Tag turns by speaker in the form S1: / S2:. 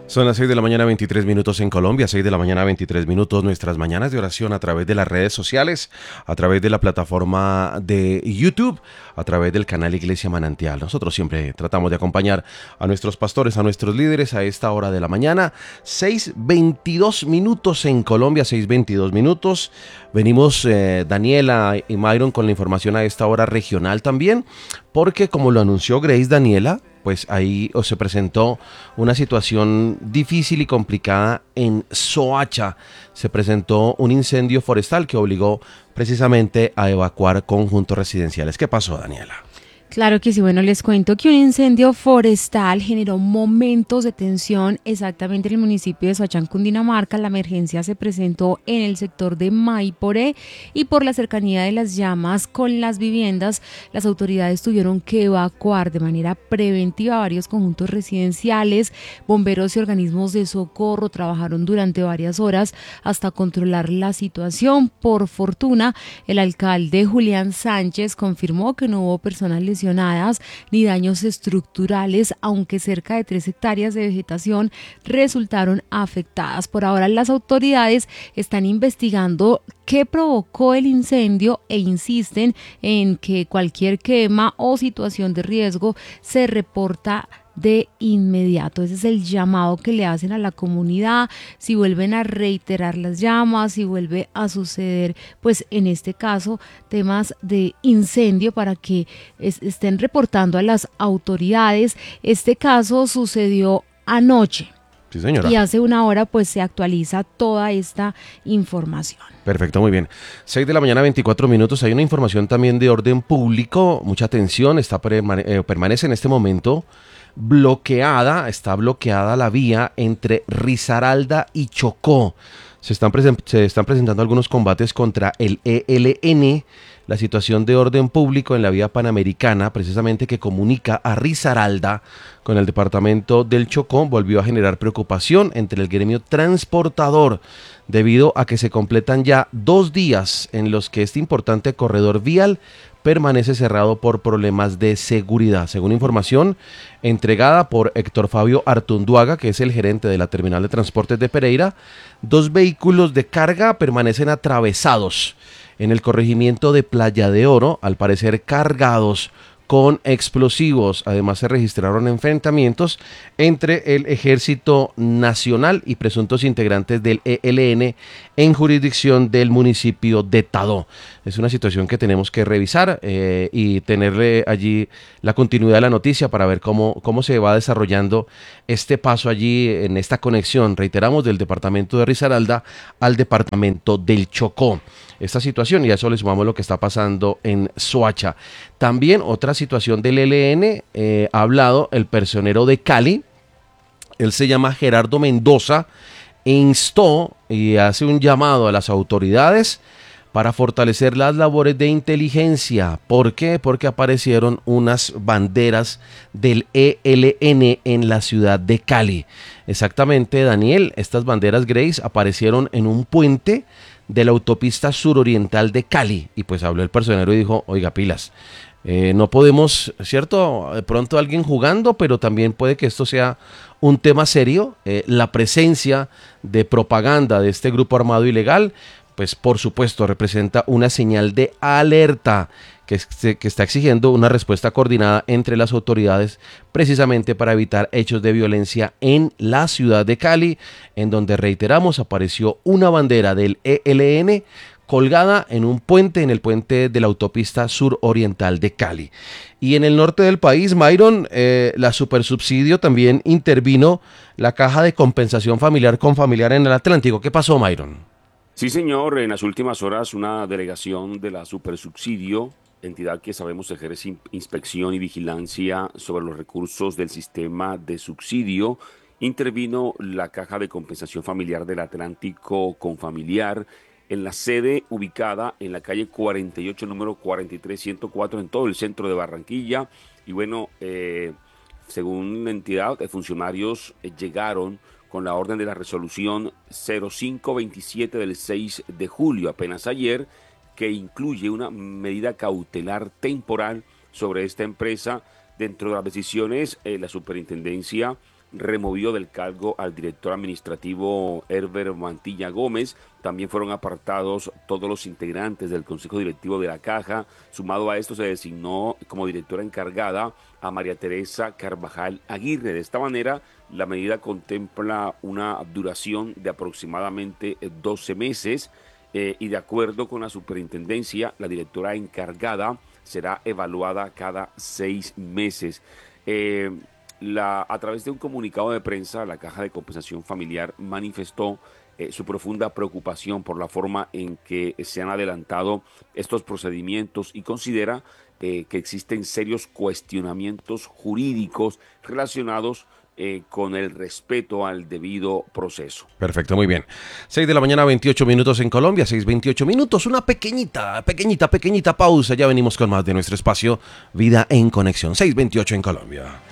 S1: Son las 6 de la mañana 23 minutos en Colombia, 6 de la mañana 23 minutos, nuestras mañanas de oración a través de las redes sociales, a través de la plataforma de YouTube, a través del canal Iglesia Manantial. Nosotros siempre tratamos de acompañar a nuestros pastores, a nuestros líderes a esta hora de la mañana, 6:22 minutos en Colombia, 6:22 minutos. Venimos Daniela y Myron con la información a esta hora regional también, porque como lo anunció Grace, Daniela, pues ahí se presentó una situación difícil y complicada en Soacha. Se presentó un incendio forestal que obligó precisamente a evacuar conjuntos residenciales. ¿Qué pasó, Daniela?
S2: Claro que sí, bueno, les cuento que un incendio forestal generó momentos de tensión exactamente en el municipio de Soacha, en Cundinamarca. La emergencia se presentó en el sector de Maiporé y por la cercanía de las llamas con las viviendas, las autoridades tuvieron que evacuar de manera preventiva varios conjuntos residenciales. Bomberos y organismos de socorro trabajaron durante varias horas hasta controlar la situación. Por fortuna, el alcalde Julián Sánchez confirmó que no hubo personas lesionadas ni daños estructurales, aunque cerca de 3 hectáreas de vegetación resultaron afectadas. Por ahora las autoridades están investigando qué provocó el incendio e insisten en que cualquier quema o situación de riesgo se reporta de inmediato. Ese es el llamado que le hacen a la comunidad. Si vuelven a reiterar las llamas, si vuelve a suceder, pues en este caso, temas de incendio, para que estén reportando a las autoridades. Este caso sucedió anoche.
S1: Sí, señora.
S2: Y hace una hora pues se actualiza toda esta información.
S1: Perfecto, muy bien. 6 de la mañana 24 minutos. Hay una información también de orden público. Mucha atención. Permanece en este momento está bloqueada la vía entre Risaralda y Chocó. Se están presentando algunos combates contra el ELN. La situación de orden público en la vía panamericana, precisamente que comunica a Risaralda con el departamento del Chocó, volvió a generar preocupación entre el gremio transportador, debido a que se completan ya 2 días en los que este importante corredor vial permanece cerrado por problemas de seguridad. Según información entregada por Héctor Fabio Artunduaga, que es el gerente de la terminal de transportes de Pereira, 2 vehículos de carga permanecen atravesados en el corregimiento de Playa de Oro, al parecer cargados con explosivos. Además se registraron enfrentamientos entre el Ejército Nacional y presuntos integrantes del ELN en jurisdicción del municipio de Tadó. Es una situación que tenemos que revisar y tenerle allí la continuidad de la noticia para ver cómo se va desarrollando este paso allí en esta conexión, reiteramos, del departamento de Risaralda al departamento del Chocó. Esta situación, y a eso le sumamos lo que está pasando en Soacha. También otra situación del ELN, ha hablado el personero de Cali, él se llama Gerardo Mendoza, e instó y hace un llamado a las autoridades para fortalecer las labores de inteligencia. ¿Por qué? Porque aparecieron unas banderas del ELN en la ciudad de Cali. Exactamente, Daniel, estas banderas, Grace, aparecieron en un puente de la autopista suroriental de Cali. Y pues habló el personero y dijo, oiga, pilas, no podemos, ¿cierto? De pronto alguien jugando, pero también puede que esto sea un tema serio. La presencia de propaganda de este grupo armado ilegal, pues por supuesto representa una señal de alerta que está exigiendo una respuesta coordinada entre las autoridades, precisamente para evitar hechos de violencia en la ciudad de Cali, en donde, reiteramos, apareció una bandera del ELN colgada en un puente, en el puente de la autopista suroriental de Cali. Y en el norte del país, Myron, la Supersubsidio también intervino la caja de compensación familiar con familiar en el Atlántico. ¿Qué pasó, Myron?
S3: Sí, señor. En las últimas horas, una delegación de la Supersubsidio, entidad que sabemos ejerce inspección y vigilancia sobre los recursos del sistema de subsidio, intervino la Caja de Compensación Familiar del Atlántico Confamiliar en la sede ubicada en la calle 48, número 43104, en todo el centro de Barranquilla. Y bueno, según la entidad, funcionarios llegaron con la orden de la resolución 0527 del 6 de julio, apenas ayer, que incluye una medida cautelar temporal sobre esta empresa. Dentro de las decisiones, la superintendencia removió del cargo al director administrativo Herbert Mantilla Gómez. También fueron apartados todos los integrantes del Consejo Directivo de la Caja. Sumado a esto, se designó como directora encargada a María Teresa Carvajal Aguirre. De esta manera, la medida contempla una duración de aproximadamente 12 meses y de acuerdo con la superintendencia, la directora encargada será evaluada cada 6 meses. A través de un comunicado de prensa, la Caja de Compensación Familiar manifestó su profunda preocupación por la forma en que se han adelantado estos procedimientos y considera que existen serios cuestionamientos jurídicos relacionados con el respeto al debido proceso.
S1: Perfecto, muy bien. 6 de la mañana, 28 minutos en Colombia, 6:28 minutos, una pequeñita pausa. Ya venimos con más de nuestro espacio Vida en Conexión, 6:28 en Colombia.